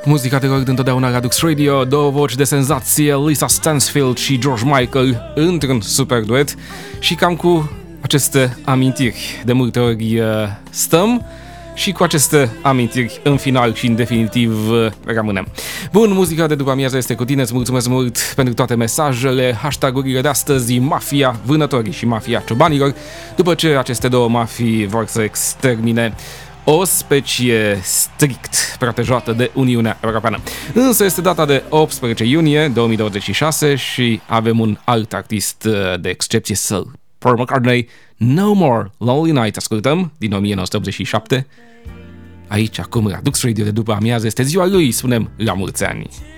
Muzica de rog întotdeauna la Dux Radio, două voci de senzație, Lisa Stansfield și George Michael într-un super duet și cam cu aceste amintiri de multe ori stăm și cu aceste amintiri în final și în definitiv rămânem. Bun, muzica de după amiază este cu tine, îți mulțumesc mult pentru toate mesajele, hashtag-urile de astăzi, mafia vânătorii și mafia ciobanilor, după ce aceste două mafii vor să extermine o specie strict protejată de Uniunea Europeană. Însă este data de 18 iunie 2026 și avem un alt artist de excepție, Sir Paul McCartney, No More Lonely Nights, ascultăm, din 1987. Aici, acum, la Dux Radio de după amiază, este ziua lui, spunem la mulți ani.